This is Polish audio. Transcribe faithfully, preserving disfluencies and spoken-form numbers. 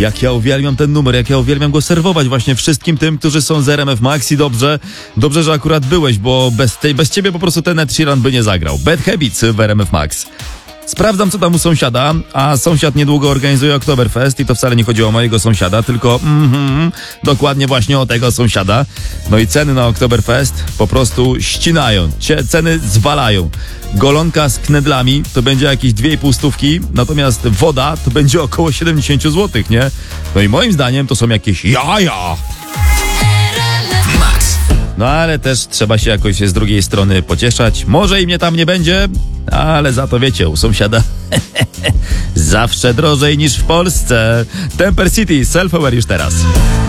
Jak ja uwielbiam ten numer, jak ja uwielbiam go serwować właśnie wszystkim tym, którzy są z R M F Max i dobrze, dobrze, że akurat byłeś, bo bez, tej, bez ciebie po prostu ten Ed Sheeran by nie zagrał. Bad Habits w R M F Max. Sprawdzam, co tam u sąsiada, a sąsiad niedługo organizuje Oktoberfest i to wcale nie chodzi o mojego sąsiada, tylko mm, dokładnie właśnie o tego sąsiada. No i ceny na Oktoberfest po prostu ścinają, ceny zwalają. Golonka z knedlami to będzie jakieś dwie i pół stówki, natomiast woda to będzie około siedemdziesiąt złotych, nie? No i moim zdaniem to są jakieś jaja. No ale też trzeba się jakoś z drugiej strony pocieszać. Może i mnie tam nie będzie, ale za to wiecie, u sąsiada zawsze drożej niż w Polsce. Temper City, Self-Aware już teraz.